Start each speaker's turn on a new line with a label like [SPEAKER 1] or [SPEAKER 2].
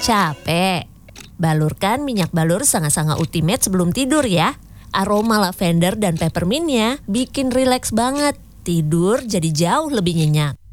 [SPEAKER 1] Capek? Balurkan minyak balur Sanga-Sanga Ultimate sebelum tidur ya. Aroma lavender dan peppermintnya bikin rileks banget. Tidur jadi jauh lebih nyenyak.